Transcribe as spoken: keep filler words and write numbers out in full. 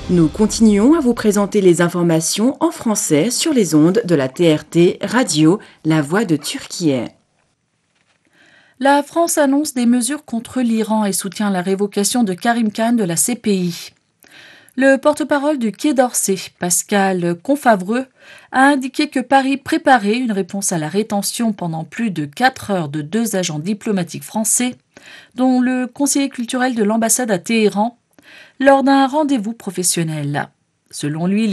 Nous continuons à vous présenter les informations en français sur les ondes de la T R T Radio, la voix de Turquie. La France annonce des mesures contre l'Iran et soutient la révocation de Karim Khan de la C P I. Le porte-parole du Quai d'Orsay, Pascal Confavreux, a indiqué que Paris préparait une réponse à la rétention pendant plus de quatre heures de deux agents diplomatiques français, dont le conseiller culturel de l'ambassade à Téhéran, lors d'un rendez-vous professionnel. Selon lui,